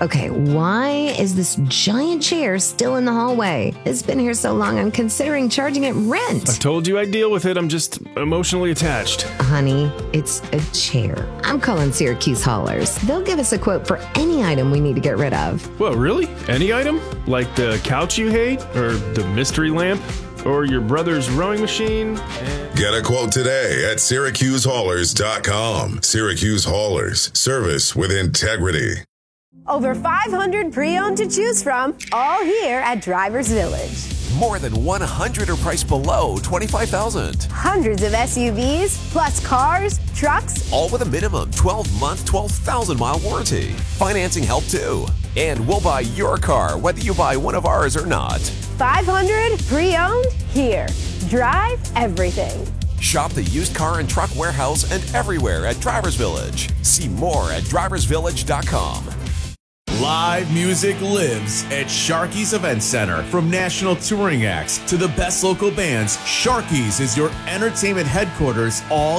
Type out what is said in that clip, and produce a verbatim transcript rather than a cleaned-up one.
Okay, why is this giant chair still in the hallway? It's been here so long, I'm considering charging it rent. I told you I'd deal with it. I'm just emotionally attached. Honey, it's a chair. I'm calling Syracuse Haulers. They'll give us a quote for any item we need to get rid of. Whoa, really? Any item? Like the couch you hate? Or the mystery lamp? Or your brother's rowing machine? Get a quote today at Syracuse Haulers dot com. Syracuse Haulers, service with integrity. Over five hundred pre-owned to choose from, all here at Drivers Village. More than one hundred are priced below twenty-five thousand dollars. Hundreds of S U Vs, plus cars, trucks. All with a minimum twelve month, twelve thousand mile warranty. Financing help too. And we'll buy your car whether you buy one of ours or not. five hundred pre-owned, here. Drive everything. Shop the used car and truck warehouse and everywhere at Drivers Village. See more at Drivers Village dot com. Live music lives at Sharky's Event Center. From national touring acts to the best local bands, Sharky's is your entertainment headquarters all